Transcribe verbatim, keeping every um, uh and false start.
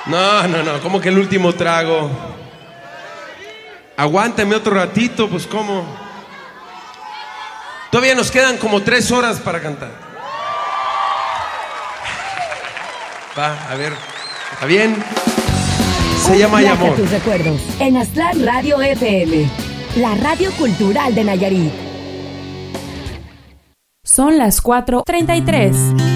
No, no, no, ¿cómo que el último trago? Aguántame otro ratito, pues ¿cómo? Todavía nos quedan como tres horas para cantar. Va, a ver, ¿está bien? Se llama Amor. Tus recuerdos en Aztlán Radio F M, la radio cultural de Nayarit. Son las cuatro treinta y tres.